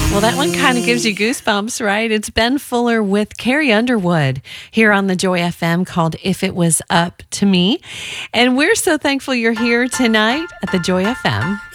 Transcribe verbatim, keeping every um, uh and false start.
Well, that one kind of gives you goosebumps, right? It's Ben Fuller with Carrie Underwood here on the Joy F M called If It Was Up to Me. And we're so thankful you're here tonight at the Joy F M.